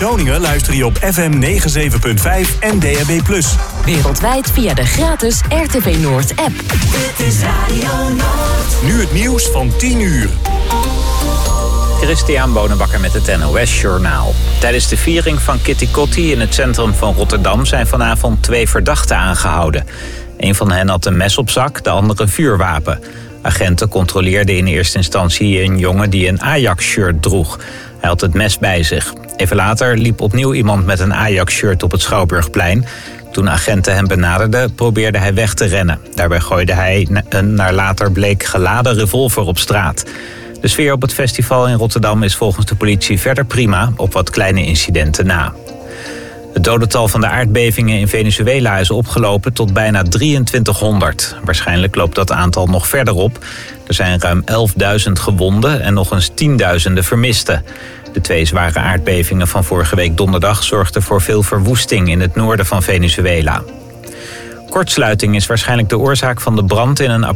Groningen luister je op FM 97.5 en DAB+. Wereldwijd via de gratis RTV Noord app. Dit is Radio Noord. Nu het nieuws van 10 uur. Christian Bonenbakker met het NOS Journaal. Tijdens de viering van Kitty Kotti in het centrum van Rotterdam zijn vanavond 2 verdachten aangehouden. Een van hen had een mes op zak, de andere een vuurwapen. Agenten controleerden in eerste instantie een jongen die een Ajax-shirt droeg. Hij had het mes bij zich. Even later liep opnieuw iemand met een Ajax-shirt op het Schouwburgplein. Toen agenten hem benaderden, probeerde hij weg te rennen. Daarbij gooide hij een naar later bleek geladen revolver op straat. De sfeer op het festival in Rotterdam is volgens de politie verder prima, op wat kleine incidenten na. Het dodental van de aardbevingen in Venezuela is opgelopen tot bijna 2300. Waarschijnlijk loopt dat aantal nog verder op. Er zijn ruim 11.000 gewonden en nog eens tienduizenden vermisten. De 2 zware aardbevingen van vorige week donderdag zorgden voor veel verwoesting in het noorden van Venezuela. Kortsluiting is waarschijnlijk de oorzaak van de brand in een